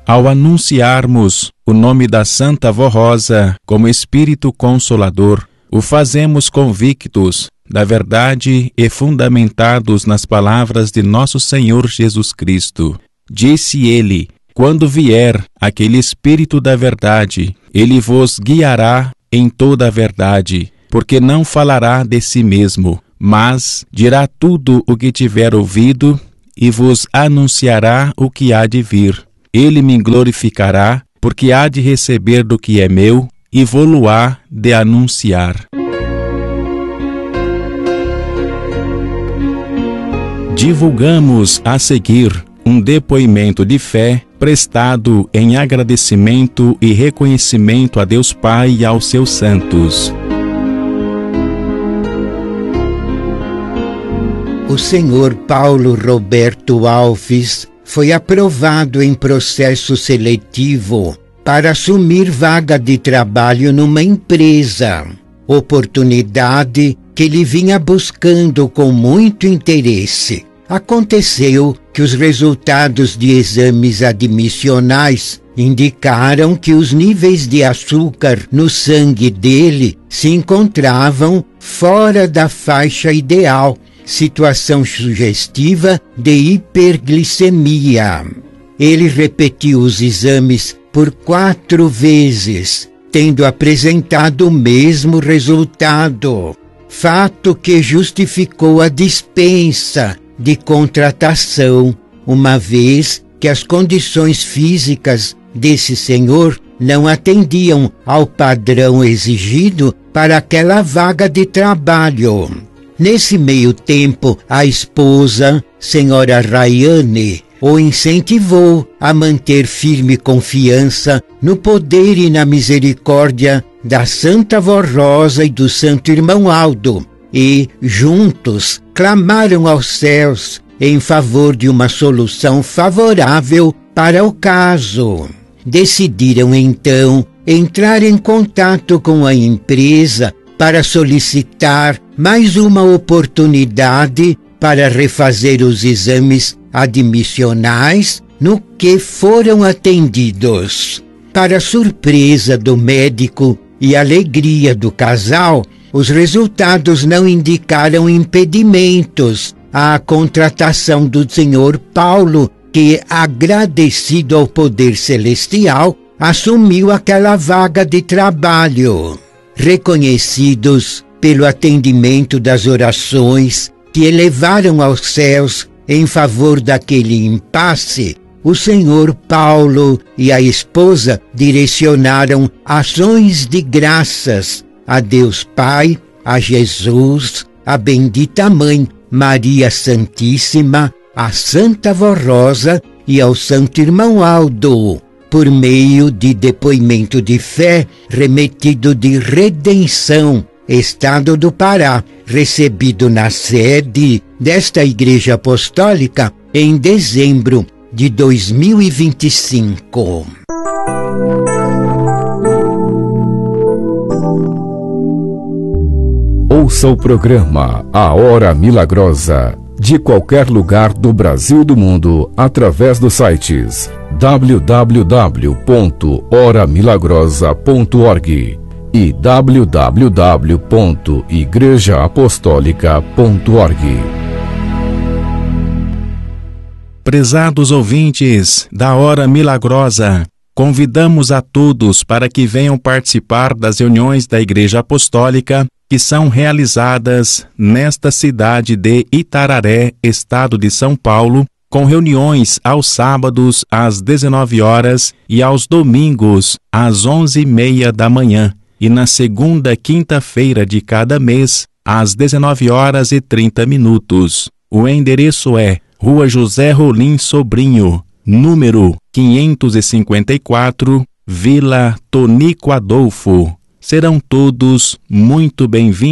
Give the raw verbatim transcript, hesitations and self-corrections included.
Ao anunciarmos o nome da Santa Vó Rosa como Espírito Consolador, o fazemos convictos da verdade e fundamentados nas palavras de nosso Senhor Jesus Cristo. Disse ele: quando vier aquele Espírito da verdade, ele vos guiará em toda a verdade, porque não falará de si mesmo, mas dirá tudo o que tiver ouvido e vos anunciará o que há de vir. Ele me glorificará, porque há de receber do que é meu e vô-lo-á de anunciar. Divulgamos a seguir um depoimento de fé prestado em agradecimento e reconhecimento a Deus Pai e aos seus santos. O senhor Paulo Roberto Alves foi aprovado em processo seletivo para assumir vaga de trabalho numa empresa, oportunidade que ele vinha buscando com muito interesse. Aconteceu que os resultados de exames admissionais indicaram que os níveis de açúcar no sangue dele se encontravam fora da faixa ideal, situação sugestiva de hiperglicemia. Ele repetiu os exames por quatro vezes, tendo apresentado o mesmo resultado, fato que justificou a dispensa de contratação, uma vez que as condições físicas desse senhor não atendiam ao padrão exigido para aquela vaga de trabalho. Nesse meio tempo, a esposa, senhora Rayane, o incentivou a manter firme confiança no poder e na misericórdia da Santa Vó Rosa e do Santo Irmão Aldo, e, juntos, clamaram aos céus em favor de uma solução favorável para o caso. Decidiram, então, entrar em contato com a empresa para solicitar mais uma oportunidade para refazer os exames admissionais no que foram atendidos. Para surpresa do médico e alegria do casal, os resultados não indicaram impedimentos à contratação do senhor Paulo, que, agradecido ao poder celestial, assumiu aquela vaga de trabalho. Reconhecidos pelo atendimento das orações que elevaram aos céus em favor daquele impasse, o senhor Paulo e a esposa direcionaram ações de graças a Deus Pai, a Jesus, a bendita Mãe Maria Santíssima, a Santa Vó Rosa e ao Santo Irmão Aldo, por meio de depoimento de fé remetido de Redenção, Estado do Pará, recebido na sede desta Igreja Apostólica em dezembro de dois mil e vinte e cinco. Ouça o programa A Hora Milagrosa, de qualquer lugar do Brasil e do mundo, através dos sites w w w ponto hora milagrosa ponto org e w w w ponto igreja apostólica ponto org. Prezados ouvintes da Hora Milagrosa, convidamos a todos para que venham participar das reuniões da Igreja Apostólica que são realizadas nesta cidade de Itararé, estado de São Paulo, com reuniões aos sábados às dezenove horas e aos domingos às onze e meia da manhã, e na segunda quinta-feira de cada mês às dezenove horas e trinta minutos. O endereço é Rua José Rolim Sobrinho, número quinhentos e cinquenta e quatro, Vila Tonico Adolfo. Serão todos muito bem-vindos.